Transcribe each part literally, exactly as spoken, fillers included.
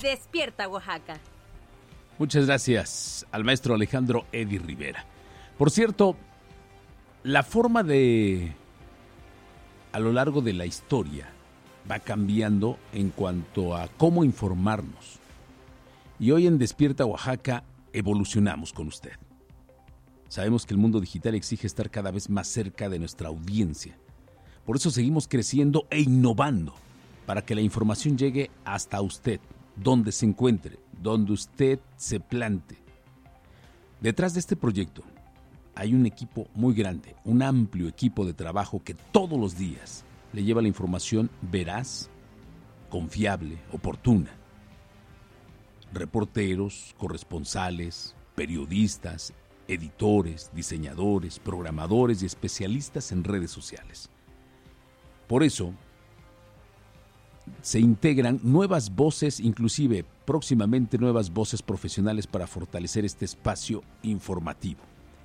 Despierta Oaxaca. Muchas gracias al maestro Alejandro Eddie Rivera. Por cierto, la forma de, a lo largo de la historia, va cambiando en cuanto a cómo informarnos. Y hoy en Despierta Oaxaca evolucionamos con usted. Sabemos que el mundo digital exige estar cada vez más cerca de nuestra audiencia. Por eso seguimos creciendo e innovando para que la información llegue hasta usted, donde se encuentre, donde usted se plante. Detrás de este proyecto hay un equipo muy grande, un amplio equipo de trabajo que todos los días le lleva la información veraz, confiable, oportuna. Reporteros, corresponsales, periodistas, editores, diseñadores, programadores y especialistas en redes sociales. Por eso, se integran nuevas voces, inclusive próximamente nuevas voces profesionales para fortalecer este espacio informativo.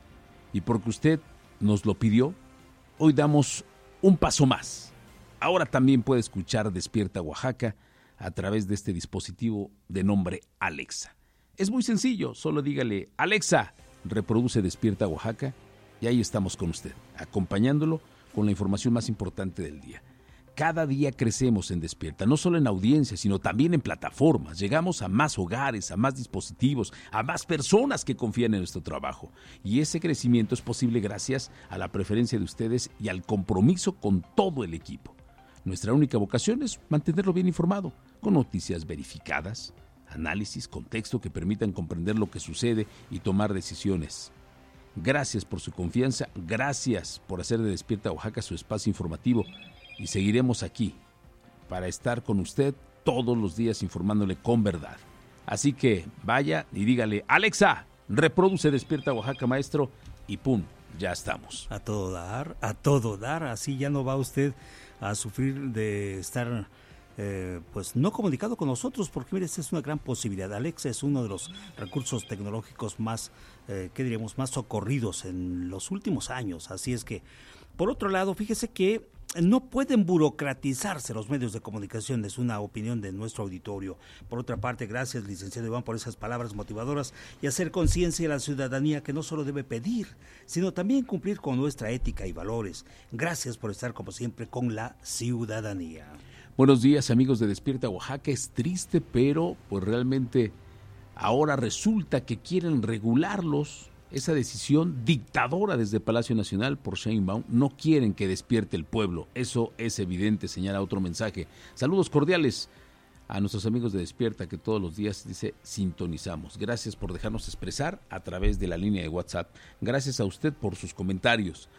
Y porque usted nos lo pidió, hoy damos un paso más. Ahora también puede escuchar Despierta Oaxaca a través de este dispositivo de nombre Alexa. Es muy sencillo, solo dígale, Alexa, reproduce Despierta Oaxaca, y ahí estamos con usted, acompañándolo con la información más importante del día. Cada día crecemos en Despierta, no solo en audiencia, sino también en plataformas. Llegamos a más hogares, a más dispositivos, a más personas que confían en nuestro trabajo. Y ese crecimiento es posible gracias a la preferencia de ustedes y al compromiso con todo el equipo. Nuestra única vocación es mantenerlo bien informado, con noticias verificadas, análisis, contexto que permitan comprender lo que sucede y tomar decisiones. Gracias por su confianza, gracias por hacer de Despierta Oaxaca su espacio informativo. Y seguiremos aquí para estar con usted todos los días informándole con verdad. Así que vaya y dígale, Alexa, reproduce Despierta Oaxaca, maestro, y pum, ya estamos. A todo dar, a todo dar, así ya no va usted a sufrir de estar eh, pues no comunicado con nosotros, porque mire, esta es una gran posibilidad. Alexa es uno de los recursos tecnológicos más, eh, ¿qué diríamos?, más socorridos en los últimos años. Así es que, por otro lado, fíjese que no pueden burocratizarse los medios de comunicación, es una opinión de nuestro auditorio. Por otra parte, gracias, licenciado Iván, por esas palabras motivadoras y hacer conciencia de la ciudadanía que no solo debe pedir, sino también cumplir con nuestra ética y valores. Gracias por estar, como siempre, con la ciudadanía. Buenos días, amigos de Despierta Oaxaca. Es triste, pero pues realmente ahora resulta que quieren regularlos. Esa decisión dictadora desde Palacio Nacional por Sheinbaum, no quieren que despierte el pueblo. Eso es evidente, señala otro mensaje. Saludos cordiales a nuestros amigos de Despierta que todos los días, dice, sintonizamos. Gracias por dejarnos expresar a través de la línea de WhatsApp. Gracias a usted por sus comentarios.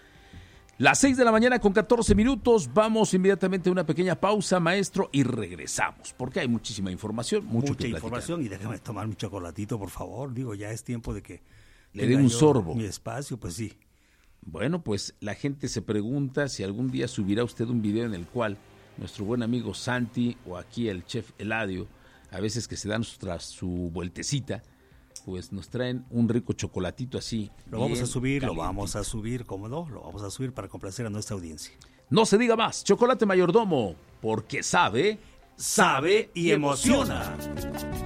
Las seis de la mañana con catorce minutos, vamos inmediatamente a una pequeña pausa, maestro, y regresamos, porque hay muchísima información, mucho Mucha que información, y déjame tomar mi chocolatito, por favor. Digo, ya es tiempo de que le dé un sorbo. Mi espacio, pues sí. Bueno, pues la gente se pregunta si algún día subirá usted un video en el cual nuestro buen amigo Santi o aquí el chef Eladio, a veces que se dan tras su vueltecita, pues nos traen un rico chocolatito así. Lo vamos a subir, lo vamos a subir, ¿cómo no? Lo vamos a subir para complacer a nuestra audiencia. No se diga más, Chocolate Mayordomo, porque sabe, sabe y emociona.